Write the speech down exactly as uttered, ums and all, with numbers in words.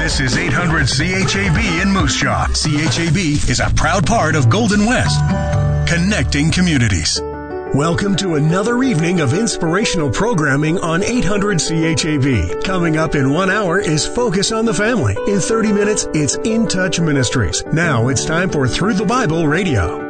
This is eight hundred C H A B in Moose Jaw. C H A B is a proud part of Golden West, connecting communities. Welcome to another evening of inspirational programming on eight hundred C H A B. Coming up in one hour is Focus on the Family. In thirty minutes, it's In Touch Ministries. Now it's time for Through the Bible Radio.